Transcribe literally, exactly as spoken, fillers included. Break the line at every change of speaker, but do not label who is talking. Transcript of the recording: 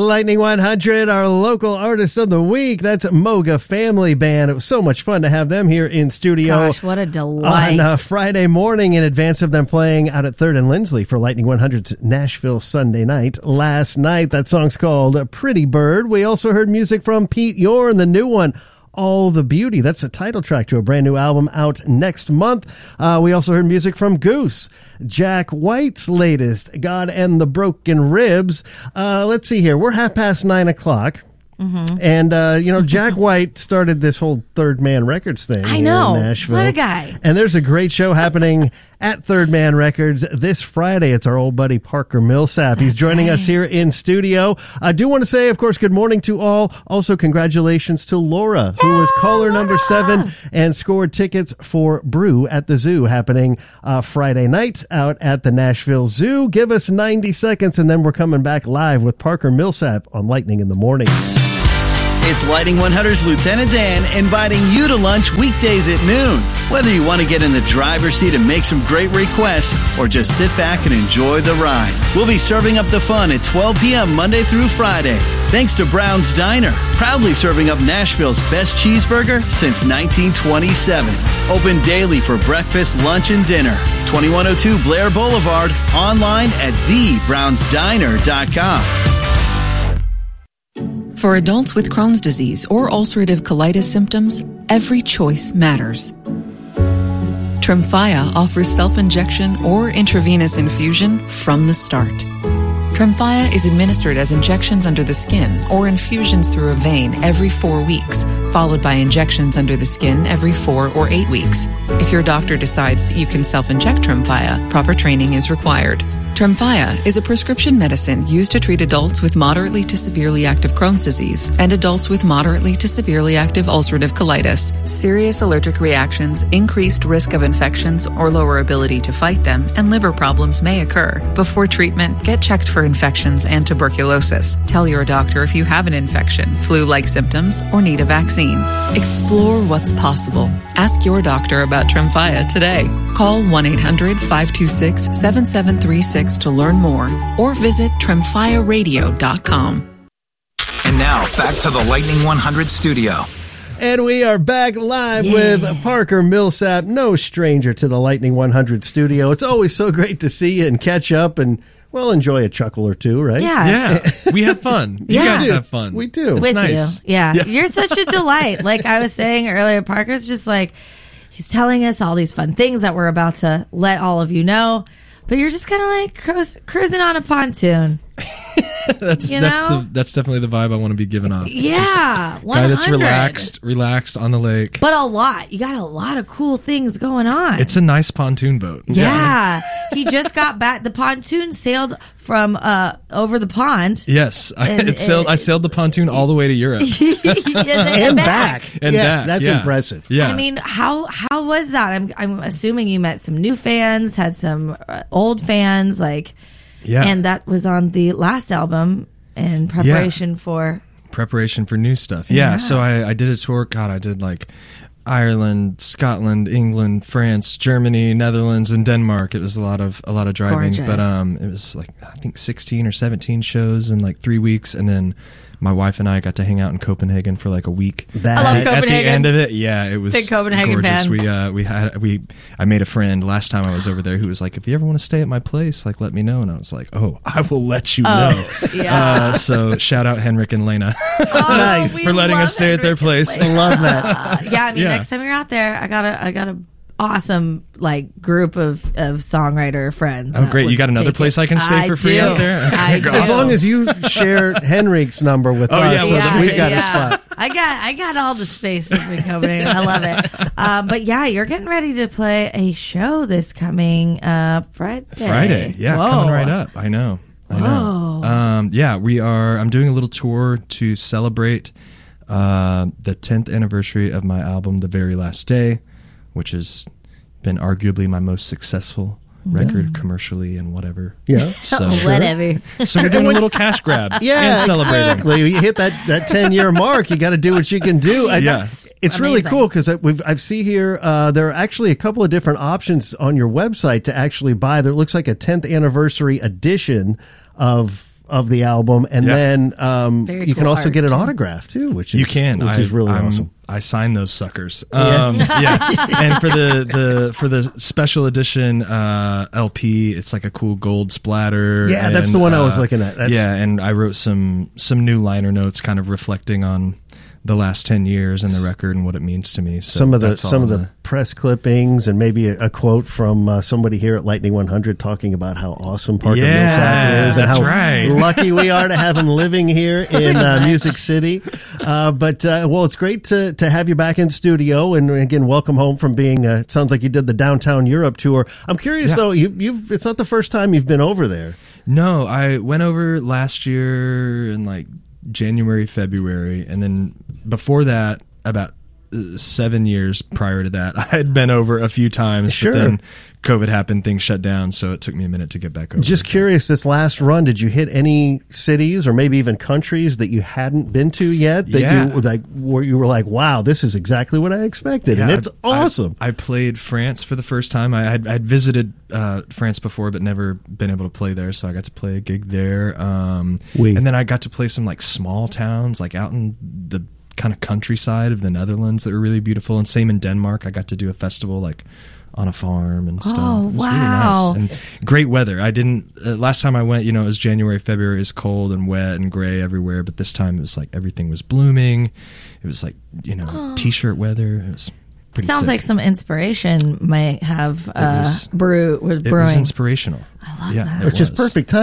Lightning one hundred, our local artist of the week. That's Moga Family Band. It was so much fun to have them here in studio.
Gosh, what a delight.
On uh, Friday morning in advance of them playing out at third and Lindsley for Lightning one hundred's Nashville Sunday night last night. That song's called Pretty Bird. We also heard music from Pete Yorn, the new one, All the Beauty. That's the title track to a brand new album out next month. Uh, we also heard music from Goose, Jack White's latest, God and the Broken Ribs. Uh, let's see here. We're half past nine o'clock. Mm-hmm. And, uh, you know, Jack White started this whole Third Man Records thing
I
here
know.
in Nashville.
What a guy.
And there's a great show happening at Third Man Records this Friday. It's our old buddy Parker Millsap. He's
That's
joining
right.
us here in studio. I do want to say, of course, good morning to all. Also, congratulations to Laura, who
yeah,
was caller
Laura.
number seven and scored tickets for Brew at the Zoo happening uh, Friday night out at the Nashville Zoo. Give us ninety seconds, and then we're coming back live with Parker Millsap on Lightning in the Morning.
It's Lightning one hundred's Lieutenant Dan inviting you to lunch weekdays at noon. Whether you want to get in the driver's seat and make some great requests or just sit back and enjoy the ride, we'll be serving up the fun at twelve p.m. Monday through Friday. Thanks to Brown's Diner, proudly serving up Nashville's best cheeseburger since nineteen twenty-seven. Open daily for breakfast, lunch, and dinner. twenty-one oh two Blair Boulevard, online at the browns diner dot com.
For adults with Crohn's disease or ulcerative colitis symptoms, every choice matters. Tremfya offers self-injection or intravenous infusion from the start. Tremfya is administered as injections under the skin or infusions through a vein every four weeks, followed by injections under the skin every four or eight weeks. If your doctor decides that you can self-inject Tremfya, proper training is required. Tremfya is a prescription medicine used to treat adults with moderately to severely active Crohn's disease and adults with moderately to severely active ulcerative colitis. Serious allergic reactions, increased risk of infections or lower ability to fight them, and liver problems may occur. Before treatment, get checked for infections and tuberculosis. Tell your doctor if you have an infection, flu-like symptoms, or need a vaccine. Explore what's possible. Ask your doctor about Tremfya today. Call one eight hundred five two six seven seven three six to learn more or visit tremfya radio dot com.
And now, back to the Lightning one hundred studio.
And we are back live
yeah.
with Parker Millsap, no stranger to the Lightning one hundred studio. It's always so great to see you and catch up and, well, enjoy a chuckle or two, right?
Yeah.
Yeah, we have fun. You
Yeah.
guys have fun.
We do.
It's
With
nice.
you. Yeah.
Yeah.
You're such a delight. Like I was saying earlier, Parker's just like, he's telling us all these fun things that we're about to let all of you know. But you're just kind of like cruise, cruising on a pontoon.
that's
You
that's
know?
the that's definitely the vibe I want to be giving off.
Yeah. one
Guy
hundred.
that's relaxed, relaxed on the lake.
But a lot. You got a lot of cool things going on.
It's a nice pontoon boat.
yeah. He just got back. The pontoon sailed from uh, over the pond.
Yes, I,
And
it sailed.
it-
I sailed the pontoon all the way to Europe
and,
And back.
and
yeah,
back.
that's
yeah.
impressive.
Yeah,
I mean, how how was that? I'm I'm assuming you met some new fans, had some uh, old fans, like,
yeah.
and that was on the last album in preparation for.
preparation for new stuff. Yeah,
Yeah.
so I, I did a tour. God, I did like Ireland, Scotland, England, France, Germany, Netherlands, and Denmark. It was a lot of a lot of driving,
Gorgeous.
but um, it was like I think sixteen or seventeen shows in like three weeks, and then my wife and I got to hang out in Copenhagen for like a week.
That,
I love
At the
Copenhagen.
end of it, yeah, it was
Big Copenhagen
gorgeous.
fan.
We uh, we had we I made a friend last time I was over there who was like, if you ever want to stay at my place, like let me know. And I was like, oh, I will let you know.
yeah.
Uh, so shout out Henrik and Lena
Nice.
we
for letting
love
us stay at their
Henrik
place.
and
love that.
Uh, yeah, I mean,
Yeah.
next time you're out there, I got a I got a awesome like group of of songwriter friends.
Oh,
that
great.
would
You got another
take
place
it.
I can stay for free
do.
out there?
I do.
As long as you share Henrik's number with
Oh,
us,
yeah,
so
well,
that we
okay.
got
yeah.
a spot.
I got I got all the space in the company. I love it. Um, but yeah, you're getting ready to play a show this coming uh, Friday.
Friday. Yeah,
Whoa.
coming right up. I know. I know. Um, yeah, we are. I'm doing a little tour to celebrate uh, the tenth anniversary of my album, The Very Last Day, which has been arguably my most successful record commercially and whatever.
Yeah.
So,
Whatever.
so we're doing a little cash grab
Yeah,
and celebrating.
exactly. You hit that, that ten-year mark, you got to do what you can do. I,
Yeah.
That's
It's really
amazing.
cool because we've I see here uh, there are actually a couple of different options on your website to actually buy. There looks like a tenth anniversary edition of of the album, and
Yeah.
then um,
Very
you can
cool
also
art,
get an
too.
autograph too, which is
You can,
which
I,
is really
I'm-
awesome.
I sign those suckers. Um, yeah, and for the, the for the special edition uh, L P, it's like a cool gold splatter.
Yeah, that's
and,
the one I was
uh,
looking at. That's-
yeah, and I wrote some some new liner notes, kind of reflecting on the last ten years and the record and what it means to me. So
Some of the
that's all
some of
in
the press clippings and maybe a, a quote from uh, somebody here at Lightning one hundred talking about how awesome Parker
Yeah,
Millsap is and
that's
how
right.
lucky we are to have him living here in uh, Music City. Uh, but uh, well, it's great to to have you back in studio, and again, welcome home from being. Uh, it sounds like you did the Downtown Europe tour. I'm curious
Yeah.
though. You, you've it's not the first time you've been over there.
No, I went over last year in like January, February, and then before that, about uh, seven years prior to that, I had been over a few times,
Sure.
but then COVID happened, things shut down, so it took me a minute to get back over.
Just curious, this last run, did you hit any cities or maybe even countries that you hadn't been to yet? That
Yeah.
you like, where you were like, "Wow, this is exactly what I expected," and
Yeah,
it's
I-
awesome.
I, I played France for the first time. I had I'd visited uh, France before, but never been able to play there, so I got to play a gig there. Um,
Oui.
And then I got to play some like small towns, like out in the kind of countryside of the Netherlands that were really beautiful. And same in Denmark, I got to do a festival like on a farm and stuff.
Oh,
It was
wow.
really nice. And great weather. I didn't uh, last time I went, you know, it was January, February. It was cold and wet and gray everywhere, but this time it was like everything was blooming. It was like, you know, t-shirt weather. It was pretty
Sounds
sick.
like some inspiration might have uh,
was-
brew was
It
brewing.
was inspirational.
I love
yeah,
that.
it
Which is
was.
perfect timing.